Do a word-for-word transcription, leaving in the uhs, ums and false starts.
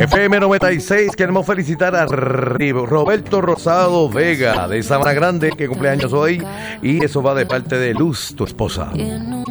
F M noventa y seis, queremos felicitar a Roberto Rosado Vega de Sabana Grande, que cumpleaños hoy, y eso va de parte de Luz, tu esposa.